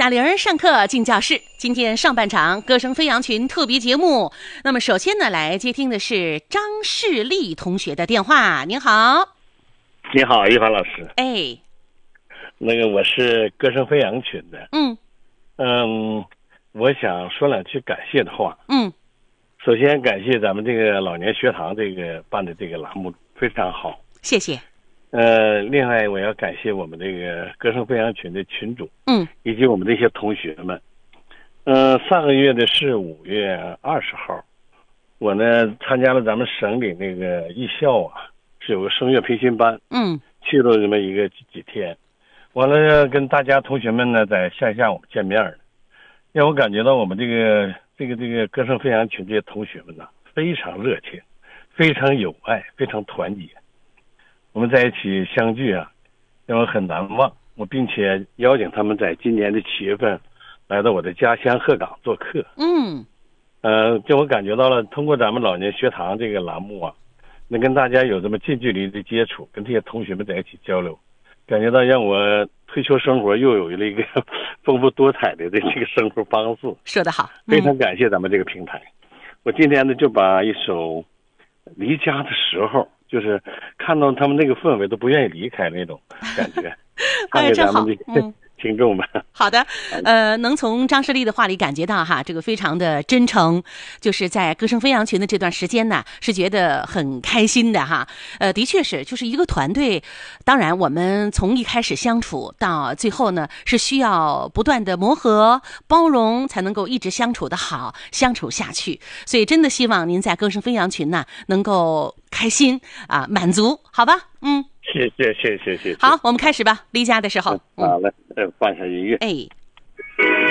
哑铃上课进教室，今天上半场歌声飞扬群特别节目。那么首先呢，来接听的是张世丽同学的电话。您好。 你好，一凡老师。 哎， 那个我是歌声飞扬群的。我想说两句感谢的话。首先感谢咱们这个老年学堂这个办的这个栏目非常好， 谢谢。 另外我要感谢我们这个歌声飞扬群的群主，以及我们这些同学们。上个月的是5月20号，我呢参加了咱们省里那个艺校啊，是有个声乐培训班，去了这么一个几天，完了跟大家同学们呢在线下我们见面了，让我感觉到我们这个歌声飞扬群这些同学们呢非常热情，非常有爱，非常团结。我们在一起相聚啊，让我很难忘。我并且邀请他们在今年的7月份来到我的家乡鹤岗做客。就我感觉到了，通过咱们老年学堂这个栏目啊，能跟大家有这么近距离的接触，跟这些同学们在一起交流，感觉到让我退休生活又有了一个丰富多彩的这个生活方式。 说得好， 非常感谢咱们这个平台。我今天呢就把一首离家的时候，就是看到他们那个氛围都不愿意离开那种感觉，唱给咱们这个听众们。 好的，能从张世丽的话里感觉到哈，这个非常的真诚，就是在歌声飞扬群的这段时间呢，是觉得很开心的哈。的确是，就是一个团队，当然我们从一开始相处到最后呢，是需要不断的磨合、包容，才能够一直相处的好，相处下去。所以真的希望您在歌声飞扬群呢，能够开心啊，满足，好吧？ 谢谢。 好，我们开始吧。离家的时候。 好嘞，放下音乐。 哎。